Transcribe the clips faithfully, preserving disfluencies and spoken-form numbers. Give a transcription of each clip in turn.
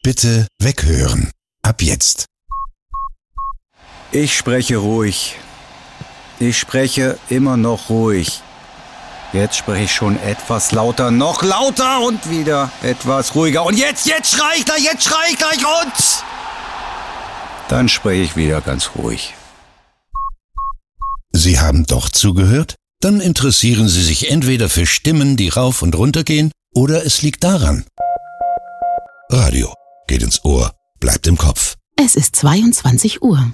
Bitte weghören. Ab jetzt. Ich spreche ruhig. Ich spreche immer noch ruhig. Jetzt spreche ich schon etwas lauter, noch lauter und wieder etwas ruhiger. Und jetzt, jetzt schrei ich gleich, jetzt schrei ich gleich und... Dann spreche ich wieder ganz ruhig. Sie haben doch zugehört? Dann interessieren Sie sich entweder für Stimmen, die rauf und runter gehen, oder es liegt daran. Radio geht ins Ohr, bleibt im Kopf. Es ist zweiundzwanzig Uhr.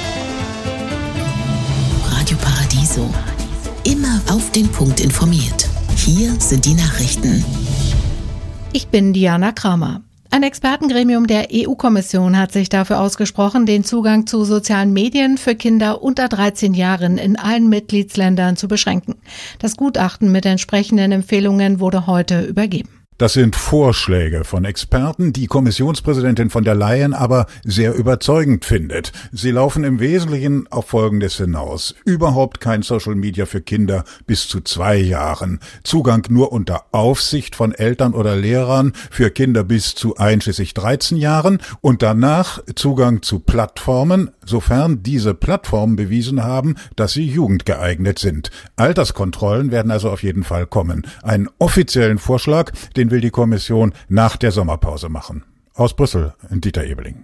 Radio Paradiso. Immer auf den Punkt informiert. Hier sind die Nachrichten. Ich bin Diana Kramer. Ein Expertengremium der E U-Kommission hat sich dafür ausgesprochen, den Zugang zu sozialen Medien für Kinder unter dreizehn Jahren in allen Mitgliedsländern zu beschränken. Das Gutachten mit entsprechenden Empfehlungen wurde heute übergeben. Das sind Vorschläge von Experten, die Kommissionspräsidentin von der Leyen aber sehr überzeugend findet. Sie laufen im Wesentlichen auf Folgendes hinaus. Überhaupt kein Social Media für Kinder bis zu zwei Jahren. Zugang nur unter Aufsicht von Eltern oder Lehrern für Kinder bis zu einschließlich dreizehn Jahren und danach Zugang zu Plattformen, sofern diese Plattformen bewiesen haben, dass sie jugendgeeignet sind. Alterskontrollen werden also auf jeden Fall kommen. Einen offiziellen Vorschlag, den will die Kommission nach der Sommerpause machen. Aus Brüssel, Dieter Ebeling.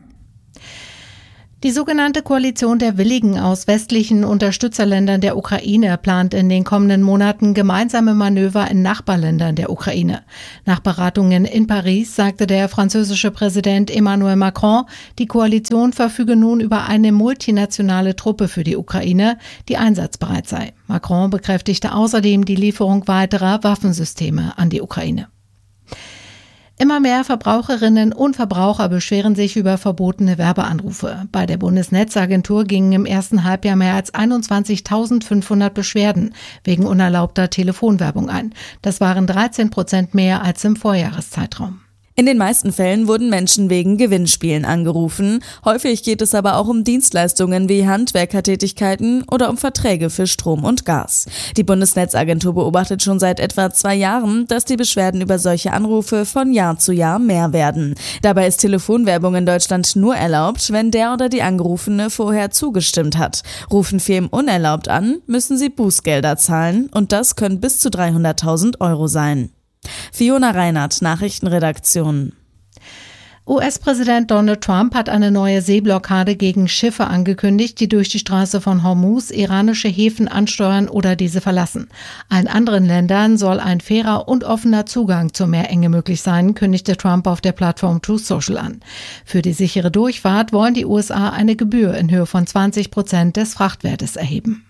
Die sogenannte Koalition der Willigen aus westlichen Unterstützerländern der Ukraine plant in den kommenden Monaten gemeinsame Manöver in Nachbarländern der Ukraine. Nach Beratungen in Paris sagte der französische Präsident Emmanuel Macron, die Koalition verfüge nun über eine multinationale Truppe für die Ukraine, die einsatzbereit sei. Macron bekräftigte außerdem die Lieferung weiterer Waffensysteme an die Ukraine. Immer mehr Verbraucherinnen und Verbraucher beschweren sich über verbotene Werbeanrufe. Bei der Bundesnetzagentur gingen im ersten Halbjahr mehr als einundzwanzigtausendfünfhundert Beschwerden wegen unerlaubter Telefonwerbung ein. Das waren dreizehn Prozent mehr als im Vorjahreszeitraum. In den meisten Fällen wurden Menschen wegen Gewinnspielen angerufen. Häufig geht es aber auch um Dienstleistungen wie Handwerkertätigkeiten oder um Verträge für Strom und Gas. Die Bundesnetzagentur beobachtet schon seit etwa zwei Jahren, dass die Beschwerden über solche Anrufe von Jahr zu Jahr mehr werden. Dabei ist Telefonwerbung in Deutschland nur erlaubt, wenn der oder die Angerufene vorher zugestimmt hat. Rufen Firmen unerlaubt an, müssen sie Bußgelder zahlen und das können bis zu dreihunderttausend Euro sein. Fiona Reinhardt, Nachrichtenredaktion. U S-Präsident Donald Trump hat eine neue Seeblockade gegen Schiffe angekündigt, die durch die Straße von Hormuz iranische Häfen ansteuern oder diese verlassen. Allen anderen Ländern soll ein fairer und offener Zugang zur Meerenge möglich sein, kündigte Trump auf der Plattform Truth Social an. Für die sichere Durchfahrt wollen die U S A eine Gebühr in Höhe von zwanzig Prozent des Frachtwertes erheben.